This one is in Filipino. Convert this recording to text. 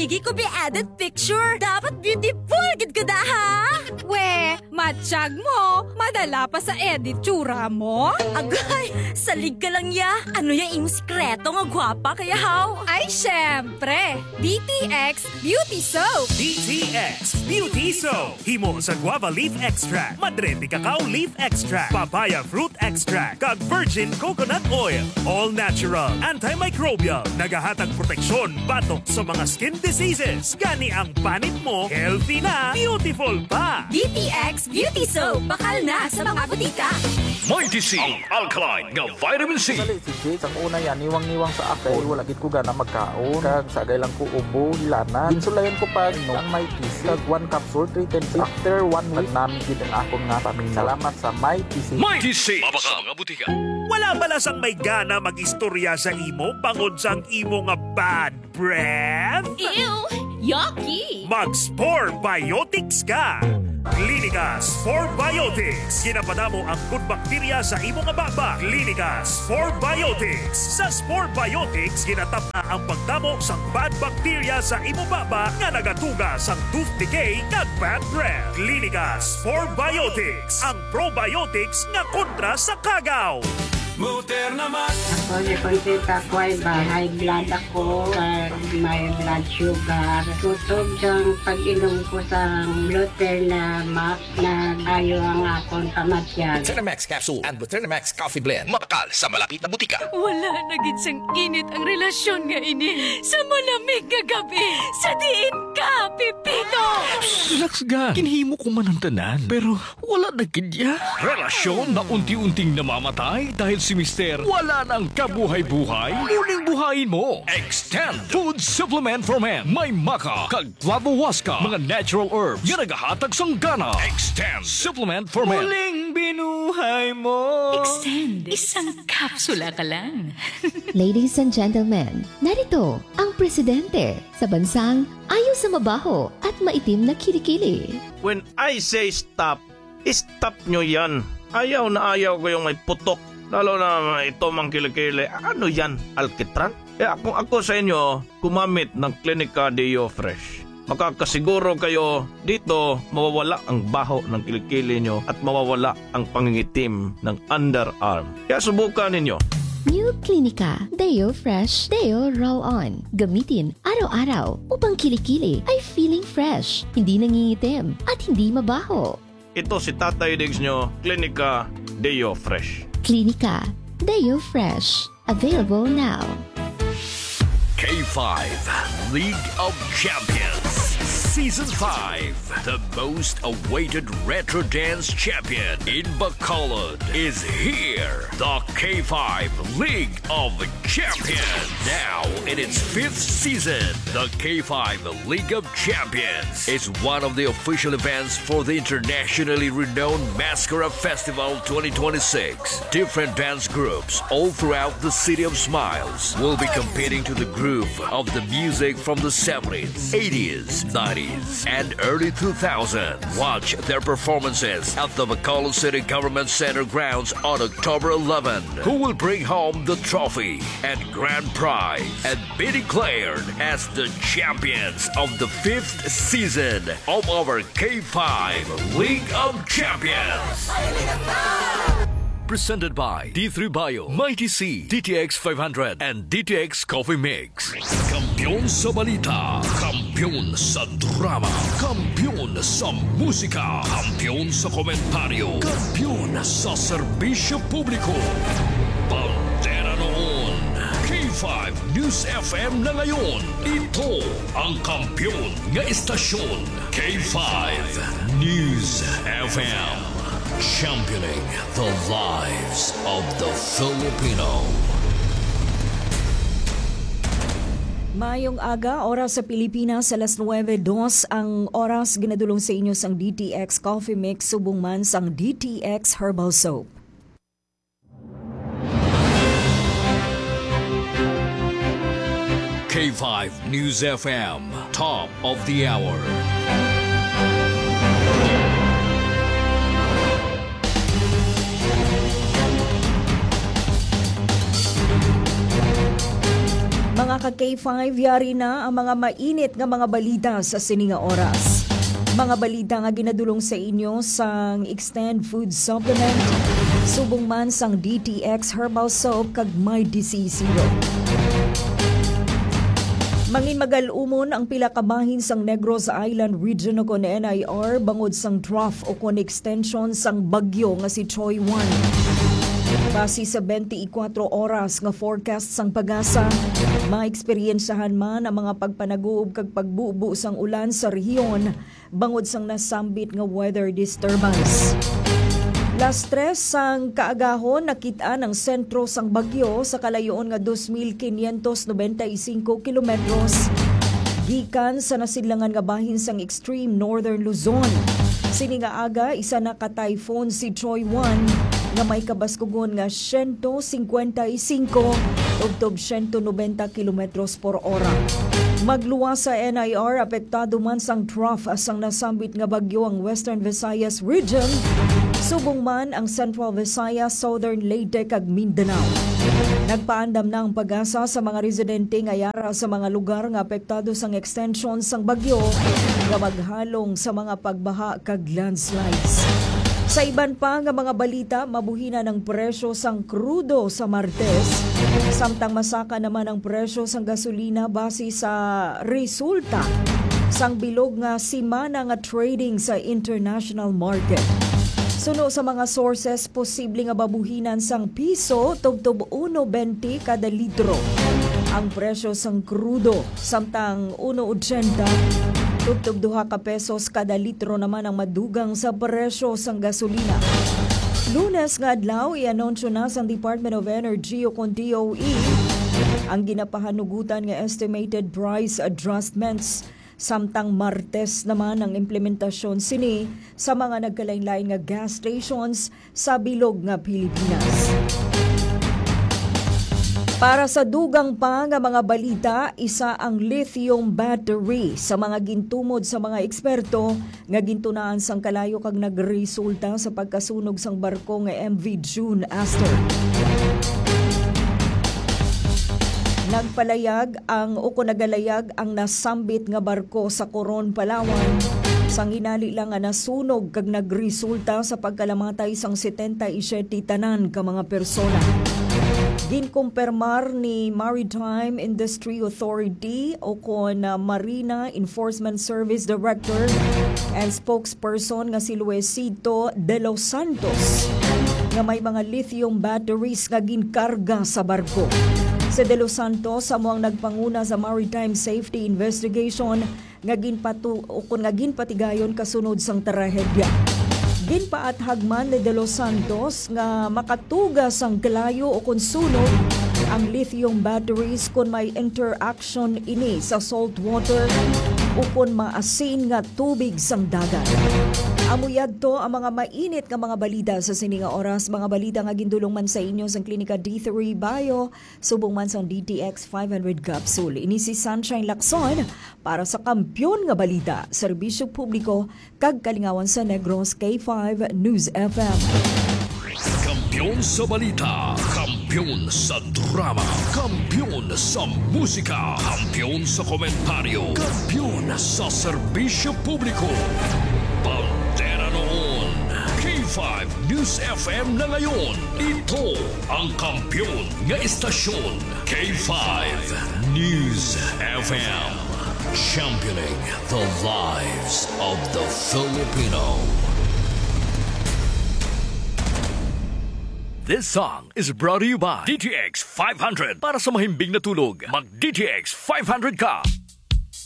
Sige ko be added picture. Dapat beautiful gid ka da ha. We, matsyag mo. Madala pa sa edit tsura mo. Agay, salig ka lang ya. Ano ya imong sikreto nga gwapa kaya how? Ay, syempre. DTX Beauty Soap. DTX Beauty Soap. Himo sa guava leaf extract, madrete cacao leaf extract, papaya fruit extract, kag virgin coconut oil. All natural, antimicrobial, nagahatag proteksyon batok sa mga skin diseases. Gani ang panit mo, healthy na, beautiful pa. DTX Beauty Soap. Bakal na sa mga butika. Mighty C, ang alkaline nga vitamin C. Dali si Jake, ang una yan, niwang-niwang sa akay, wala gid ko gana magkaon. Kag sagay lang ko ubo, hilanan. Insulayan ko pa no ang Mighty C. Kag 1 capsule, 310. After 1 week, namin gid ang akong nga paminal. Salamat sa Mighty C. Mighty C, mabaka mga butika. Wala balasang may gana mag-istorya sa imo bangod sang imo nga bad breath? Ew! Yucky! Mag-Spore Biotics ka! Clinicas Spore Biotics. Ginapadamo ang good bacteria sa imong nga baba. Clinicas Spore Biotics. Sa Spore Biotics, ginatap na ang pagdamo sa bad bacteria sa imong baba nga nagatuga sa tooth decay kag bad breath. Clinicas Spore Biotics. Ang probiotics nga kontra sa kagaw. Muter naman! Ako, nakonsit ako ay high blood ako, may blood sugar. Tutog ang pag-inom ko sa Muter na map na ayaw ang akong kamatyan. Thermax capsule and Thermax coffee blend. Mabakal sa malapit na butika. Wala na gid sang init ang relasyon nga ini. Sa malamig nga gabi, sa diin ka, Pipito! Relax ga. Kinhimo ko man ang tanan. Pero wala na kidya. Relasyon na unti-unting namamatay dahil si Mister wala nang kabuhay-buhay. Muling buhayin mo. Extend Food Supplement for Men. May maka, kag flavowaska, mga natural herbs nga nagahatag sang gana. Extend Supplement for Men. Muling binuhay mo. Extend. Isang kapsula ka lang. Ladies and gentlemen, narito ang presidente sa bansang ayaw sa mabaho at maitim na kilikili. When I say stop, stop nyo yan. Ayaw na ayaw ko yung may putok. Lalo na ito mang kilikili. Ano yan? Alkitran? Kung ako sa inyo, gumamit ng Clinica Deo Fresh. Makakasiguro kayo dito mawawala ang baho ng kilikili nyo at mawawala ang pangingitim ng underarm. Kaya subukan ninyo. New Clinica Deo Fresh Deo Roll-On. Gamitin araw-araw upang kilikili ay feeling fresh, hindi nangingitim at hindi mabaho. Ito si Tatay Diggs nyo, Clinica Deo Fresh. Clinica Deo Fresh. Available now. K5 League of Champions Season 5. The most awaited retro dance champion in Bacolod is here. The K5 League of Champions. Now in its 5th season, the K5 League of Champions is one of the official events for the internationally renowned Mascara Festival 2026. Different dance groups all throughout the City of Smiles will be competing to the groove of the music from the 70s, 80s, 90s, and early 2000s. Watch their performances at the Bacolod City Government Center grounds on October 11. Who will bring home the trophy and grand prize and be declared as the champions of the 5th season of our K5 League of Champions. Presented by D3 Bio, Mighty C, DTX 500, and DTX Coffee Mix. Kampiyon sa balita, kampiyon sa drama, kampiyon sa musika, kampiyon sa komentaryo, kampiyon sa serbisyo publiko. Pantera noon, K5 News FM na ngayon. Ito ang kampiyon nga istasyon, K5 News FM. Championing the lives of the Filipino. Mayong aga, oras sa Pilipinas, alas 9:02 ang oras ginadulong sa inyo sang DTX Coffee Mix, subong man sang DTX Herbal Soap. K5 News FM, top of the hour. Mga Mga ka-K5, yari na ang mga mainit nga mga balita sa sininga oras. Mga balita nga ginadulong sa inyo sang Extend Food Supplement, subong man sang DTX Herbal Soap kag My Disease Zero. Mangin magalumon ang pila ka bahin sang Negros Island Region o kon NIR bangod sang trough o kon extension sang bagyo nga si Choi 1. Base sa 24 oras nga forecast sang pag-asa, maeksperiensyahan man ang mga pagpanaguob kag pagbubo sang ulan sa rehiyon bangod sang nasambit nga weather disturbance. Las 3 sang kaagahon nakita ng sentro sang bagyo sa kalayoon nga 2,595 kilometros gikan sa nasidlangan nga bahin sang extreme northern Luzon. Sini nga aga isa na ka typhoon si Choi 1 nga may kabaskugon nga 155 tubtob 190 kilometros por ora. Magluwas sa NIR, apektado man sang trough asang nasambit nga bagyo ang Western Visayas Region, subong man ang Central Visayas, Southern Leyte kag Mindanao. Nagpaandam na ang pag-asa sa mga residente nga yara sa mga lugar nga apektado sang extension sang bagyo nga maghalong sa mga pagbaha kag landslides. Sa iban pa nga mga balita, mabuhina ng presyo sang krudo sa Martes, samtang masaka naman ang presyo sang gasolina base sa resulta sang bilog nga simana nga trading sa international market. Suno sa mga sources, posible nga babuhinan sang piso tubtob 1.20 kada litro ang presyo sang krudo, samtang 1.80 tubtob 2 ka pesos kada litro naman ang madugang sa presyo sang gasolina. Lunes nga adlaw, i-anunsyo na sang Department of Energy o kon DOE ang ginapahanugutan nga estimated price adjustments, samtang Martes naman ang implementasyon sini sa mga nagkalain-lain nga gas stations sa bilog nga Pilipinas. Para sa dugang pa nga mga balita, isa ang lithium battery sa mga gintumod sa mga eksperto nga gintunaan sang kalayo kag nagresulta sa pagkasunog sang barko nga MV June Astor. Nagpalayag ang nagalayag ang nasambit nga barko sa Coron, Palawan. Sang hinali lang nga nasunog kag nagresulta sa pagkalamatay sang 77 tanan ka mga persona. Ginkumpirmar ni Maritime Industry Authority o kon Marina Enforcement Service Director and spokesperson nga si Luisito de los Santos nga may mga lithium batteries nga ginkarga sa barko. Si De Los Santos amo ang nagpanguna sa Maritime Safety Investigation nga ginpatigayon kasunod sang trahedya. Ginpaathagman ni De Los Santos nga makatugas ang kalayo o konsunog ang lithium batteries kung may interaction ini sa salt water o kung maasin nga tubig sang dagat. Amuyad to ang mga mainit nga mga balita sa sininga oras, mga balita nga gindulong man sa inyo sa Klinika D3 Bio, subong man sang DTX 500 capsule. Ini si Sunshine Lacson para sa Kampiyon nga Balita, serbisyo publiko kag kalingawan sa Negros K5 News FM. Kampiyon sa balita, kampiyon sa drama, kampiyon sa musika, kampiyon sa komentaryo, kampiyon sa serbisyo publiko. Pantera noon, K5 News FM na ngayon. Ito ang kampiyon nga istasyon, K5 News FM. Championing the lives of the Filipino. This song is brought to you by DTX 500. Para sa mahimbing na tulog, mag DTX 500 ka.